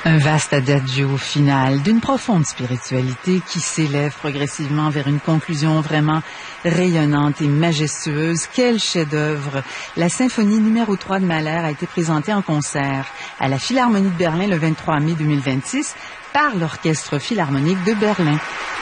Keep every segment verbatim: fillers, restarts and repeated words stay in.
Un vaste adagio final d'une profonde spiritualité qui s'élève progressivement vers une conclusion vraiment rayonnante et majestueuse. Quel chef-d'œuvre! La symphonie numéro trois de Mahler a été présentée en concert à la Philharmonie de Berlin le vingt-trois mai deux mille vingt-six par l'Orchestre Philharmonique de Berlin.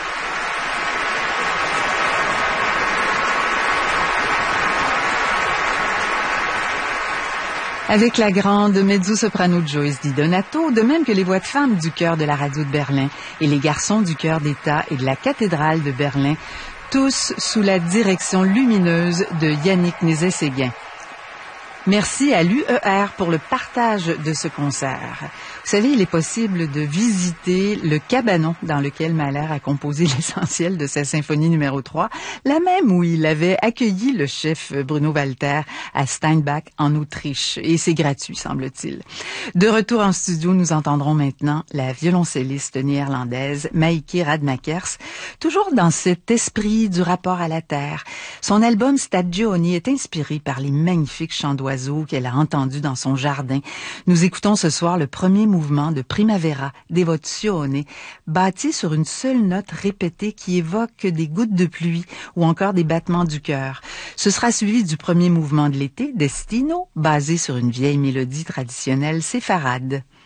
Avec la grande mezzo-soprano Joyce Di Donato, de même que les voix de femmes du chœur de la radio de Berlin et les garçons du chœur d'État et de la cathédrale de Berlin, tous sous la direction lumineuse de Yannick Nézet-Séguin. Merci à l'U E R pour le partage de ce concert. Vous savez, il est possible de visiter le cabanon dans lequel Mahler a composé l'essentiel de sa symphonie numéro trois, la même où il avait accueilli le chef Bruno Walter à Steinbach en Autriche. Et c'est gratuit, semble-t-il. De retour en studio, nous entendrons maintenant la violoncelliste néerlandaise Maïke Radmakers, toujours dans cet esprit du rapport à la terre. Son album Stagioni est inspiré par les magnifiques chants d'oiseaux qu'elle a entendus dans son jardin. Nous écoutons ce soir le premier mouvement de Primavera, Devozione, bâti sur une seule note répétée qui évoque des gouttes de pluie ou encore des battements du cœur. Ce sera suivi du premier mouvement de l'été, Destino, basé sur une vieille mélodie traditionnelle séfarade.